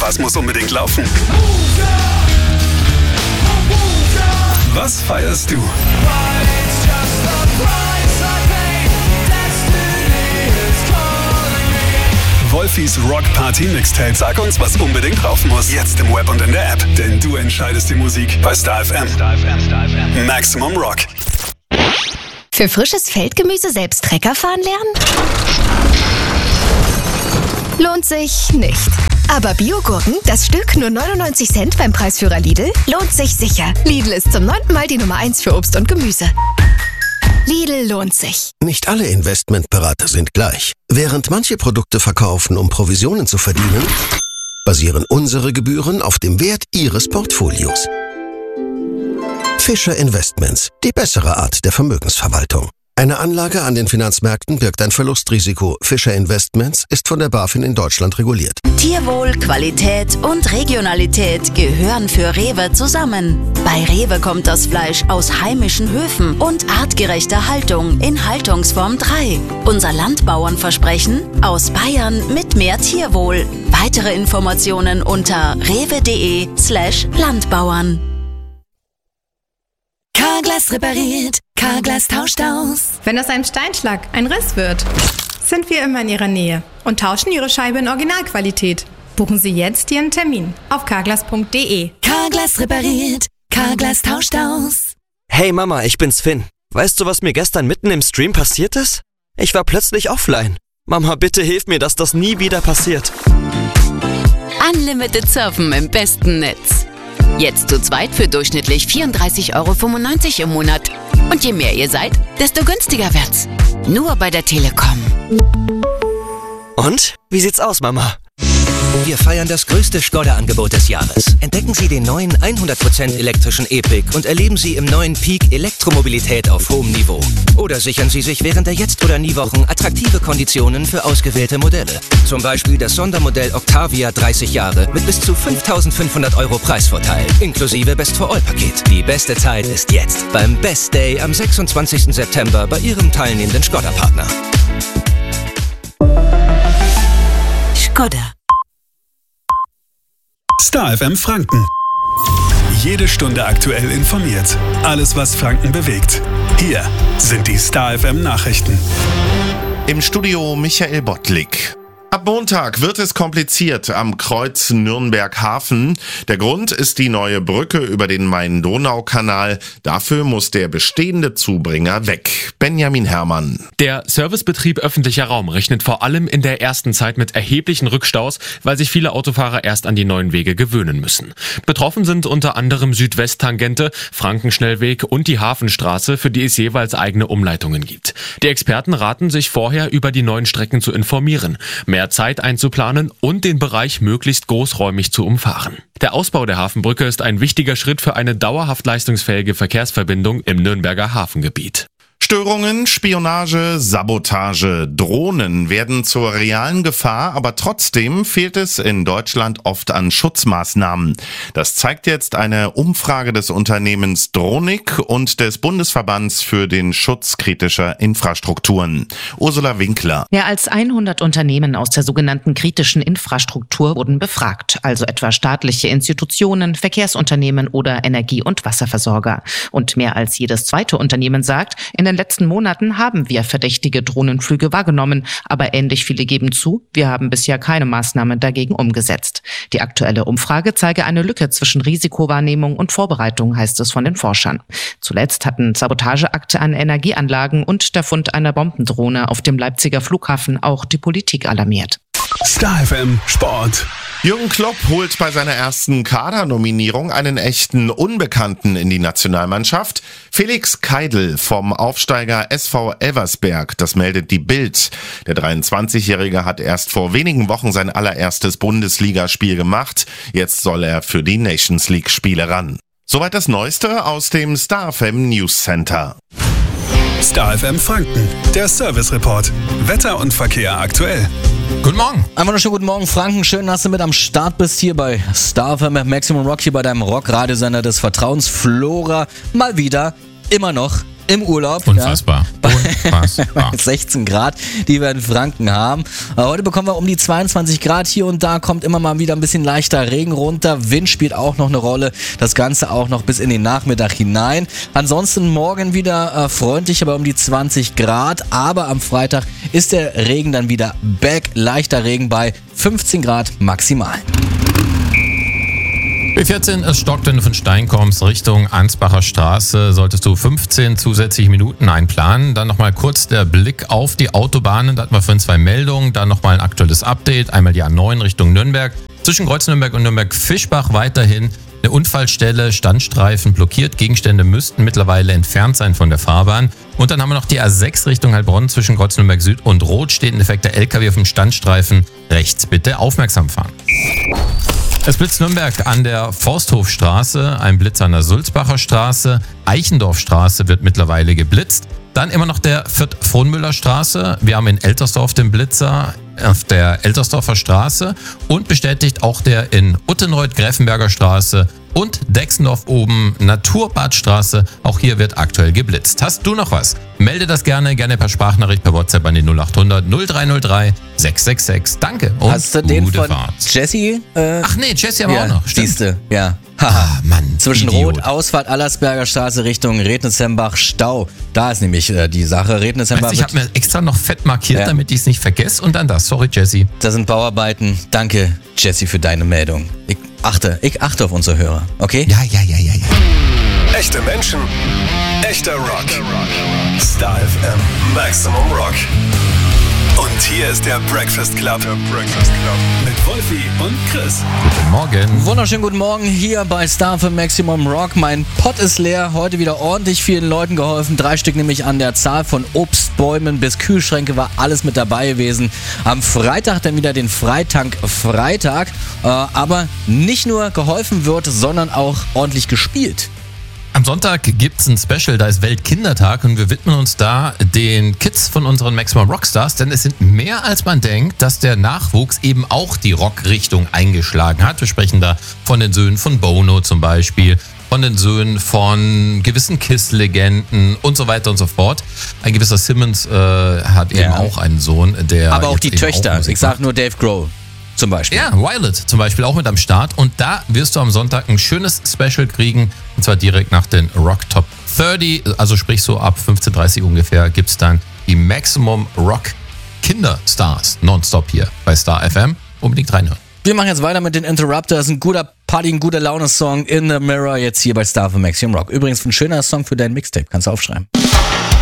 Was muss unbedingt laufen? Was feierst du? Wolfis Rock Party Mixtape. Sag uns, was unbedingt drauf muss. Jetzt im Web und in der App. Denn du entscheidest die Musik bei Star FM. Maximum Rock. Für frisches Feldgemüse selbst Trecker fahren lernen? Lohnt sich nicht. Aber Biogurken, das Stück nur 99 Cent beim Preisführer Lidl, lohnt sich sicher. Lidl ist zum 9. Mal die Nummer 1 für Obst und Gemüse. Lidl lohnt sich. Nicht alle Investmentberater sind gleich. Während manche Produkte verkaufen, um Provisionen zu verdienen, basieren unsere Gebühren auf dem Wert Ihres Portfolios. Fischer Investments, die bessere Art der Vermögensverwaltung. Eine Anlage an den Finanzmärkten birgt ein Verlustrisiko. Fischer Investments ist von der BaFin in Deutschland reguliert. Tierwohl, Qualität und Regionalität gehören für Rewe zusammen. Bei Rewe kommt das Fleisch aus heimischen Höfen und artgerechter Haltung in Haltungsform 3. Unser Landbauernversprechen: aus Bayern mit mehr Tierwohl. Weitere Informationen unter rewe.de/Landbauern. Carglass repariert, Carglass tauscht aus. Wenn aus einem Steinschlag ein Riss wird, sind wir immer in Ihrer Nähe und tauschen Ihre Scheibe in Originalqualität. Buchen Sie jetzt Ihren Termin auf carglass.de. Carglass repariert, Carglass tauscht aus. Hey Mama, ich bin's Finn. Weißt du, was mir gestern mitten im Stream passiert ist? Ich war plötzlich offline. Mama, bitte hilf mir, dass das nie wieder passiert. Unlimited Surfen im besten Netz. Jetzt zu zweit für durchschnittlich 34,95 € im Monat. Und je mehr ihr seid, desto günstiger wird's. Nur bei der Telekom. Und? Wie sieht's aus, Mama? Wir feiern das größte Skoda-Angebot des Jahres. Entdecken Sie den neuen 100% elektrischen E-Pick und erleben Sie im neuen Peak Elektromobilität auf hohem Niveau. Oder sichern Sie sich während der Jetzt- oder Nie-Wochen attraktive Konditionen für ausgewählte Modelle. Zum Beispiel das Sondermodell Octavia 30 Jahre mit bis zu 5.500 € Preisvorteil, inklusive Best-for-All-Paket. Die beste Zeit ist jetzt, beim Best Day am 26. September bei Ihrem teilnehmenden Skoda-Partner. Skoda. Star FM Franken. Jede Stunde aktuell informiert. Alles, was Franken bewegt. Hier sind die Star FM Nachrichten. Im Studio Michael Bottlik. Ab Montag wird es kompliziert am Kreuz Nürnberg-Hafen. Der Grund ist die neue Brücke über den Main-Donau-Kanal. Dafür muss der bestehende Zubringer weg. Benjamin Herrmann. Der Servicebetrieb öffentlicher Raum rechnet vor allem in der ersten Zeit mit erheblichen Rückstaus, weil sich viele Autofahrer erst an die neuen Wege gewöhnen müssen. Betroffen sind unter anderem Südwest-Tangente, Frankenschnellweg und die Hafenstraße, für die es jeweils eigene Umleitungen gibt. Die Experten raten, sich vorher über die neuen Strecken zu informieren, mehr Zeit einzuplanen und den Bereich möglichst großräumig zu umfahren. Der Ausbau der Hafenbrücke ist ein wichtiger Schritt für eine dauerhaft leistungsfähige Verkehrsverbindung im Nürnberger Hafengebiet. Störungen, Spionage, Sabotage, Drohnen werden zur realen Gefahr, aber trotzdem fehlt es in Deutschland oft an Schutzmaßnahmen. Das zeigt jetzt eine Umfrage des Unternehmens Dronik und des Bundesverbands für den Schutz kritischer Infrastrukturen. Ursula Winkler. Mehr als 100 Unternehmen aus der sogenannten kritischen Infrastruktur wurden befragt, also etwa staatliche Institutionen, Verkehrsunternehmen oder Energie- und Wasserversorger. Und mehr als jedes zweite Unternehmen sagt, in den letzten Monaten haben wir verdächtige Drohnenflüge wahrgenommen, aber ähnlich viele geben zu, wir haben bisher keine Maßnahmen dagegen umgesetzt. Die aktuelle Umfrage zeige eine Lücke zwischen Risikowahrnehmung und Vorbereitung, heißt es von den Forschern. Zuletzt hatten Sabotageakte an Energieanlagen und der Fund einer Bombendrohne auf dem Leipziger Flughafen auch die Politik alarmiert. Star FM Sport. Jürgen Klopp holt bei seiner ersten Kadernominierung einen echten Unbekannten in die Nationalmannschaft. Felix Keidl vom Aufsteiger SV Elversberg, das meldet die Bild. Der 23-Jährige hat erst vor wenigen Wochen sein allererstes Bundesligaspiel gemacht. Jetzt soll er für die Nations League-Spiele ran. Soweit das Neueste aus dem Star FM News Center. Star FM Franken, der Service Report. Wetter und Verkehr aktuell. Guten Morgen. Einen wunderschönen guten Morgen, Franken. Schön, dass du mit am Start bist hier bei Star FM Maximum Rock, hier bei deinem Rock-Radiosender des Vertrauens. Flora, mal wieder, immer noch im Urlaub. Unfassbar. Ja. Unfassbar. 16 Grad, die wir in Franken haben. Heute bekommen wir um die 22 Grad. Hier und da kommt immer mal wieder ein bisschen leichter Regen runter. Wind spielt auch noch eine Rolle. Das Ganze auch noch bis in den Nachmittag hinein. Ansonsten morgen wieder freundlich, aber um die 20 Grad. Aber am Freitag ist der Regen dann wieder back. Leichter Regen bei 15 Grad maximal. B14, es stockt, wenn du von Stein kommst, Richtung Ansbacher Straße, solltest du 15 zusätzliche Minuten einplanen. Dann nochmal kurz der Blick auf die Autobahnen, da hatten wir vorhin 2 Meldungen, dann nochmal ein aktuelles Update, einmal die A9 Richtung Nürnberg, zwischen Kreuz-Nürnberg und Nürnberg-Fischbach weiterhin eine Unfallstelle, Standstreifen blockiert, Gegenstände müssten mittlerweile entfernt sein von der Fahrbahn. Und dann haben wir noch die A6 Richtung Heilbronn, zwischen Kreuz-Nürnberg Süd und Rot steht ein defekter LKW auf dem Standstreifen, rechts bitte aufmerksam fahren. Es blitzt Nürnberg an der Forsthofstraße, ein Blitz an der Sulzbacher Straße, Eichendorfstraße wird mittlerweile geblitzt. Dann immer noch der Fürth-Frohnmüller Straße. Wir haben in Eltersdorf den Blitzer auf der Eltersdorfer Straße und bestätigt auch der in Uttenreuth-Gräfenberger Straße und Dexendorf oben Naturbadstraße. Auch hier wird aktuell geblitzt. Hast du noch was? Melde das gerne per Sprachnachricht per WhatsApp an die 0800 0303 666. Danke und hast du den gute von Fahrt. Jessie? Ach nee, Jessie haben wir auch noch. Siehste, ja. Mann, zwischen Idiot. Rot, Ausfahrt Allersberger Straße Richtung Rednitz-Hembach, Stau. Da ist nämlich die Sache. Rednitz-Hembach. Ich habe mir extra noch fett markiert, damit ich es nicht vergesse. Und dann das. Sorry, Jessie. Da sind Bauarbeiten. Danke, Jessie, für deine Meldung. Ich achte auf unsere Hörer, okay? Ja. Echte Menschen, echter Rock. Star FM, Maximum Rock. Und hier ist der Breakfast Club. Mit Wolfi und Chris. Guten Morgen. Wunderschönen guten Morgen hier bei Star für Maximum Rock. Mein Pott ist leer. Heute wieder ordentlich vielen Leuten geholfen. 3 Stück nämlich an der Zahl, von Obstbäumen bis Kühlschränke war alles mit dabei gewesen. Am Freitag dann wieder den Freitag. Aber nicht nur geholfen wird, sondern auch ordentlich gespielt. Am Sonntag gibt's ein Special, da ist Weltkindertag und wir widmen uns da den Kids von unseren Maximum Rockstars, denn es sind mehr als man denkt, dass der Nachwuchs eben auch die Rockrichtung eingeschlagen hat. Wir sprechen da von den Söhnen von Bono zum Beispiel, von den Söhnen von gewissen Kiss-Legenden und so weiter und so fort. Ein gewisser Simmons hat eben auch einen Sohn, der... Aber auch die Töchter, ich sag nur Dave Grohl. Zum Beispiel. Ja, Violet zum Beispiel auch mit am Start. Und da wirst du am Sonntag ein schönes Special kriegen. Und zwar direkt nach den Rock Top 30. Also sprich so ab 15:30 ungefähr gibt's dann die Maximum Rock Kinderstars nonstop hier bei Star FM. Unbedingt reinhören. Wir machen jetzt weiter mit den Interrupters. Ein guter Party, ein guter Laune-Song in the Mirror jetzt hier bei Star für Maximum Rock. Übrigens ein schöner Song für dein Mixtape. Kannst du aufschreiben.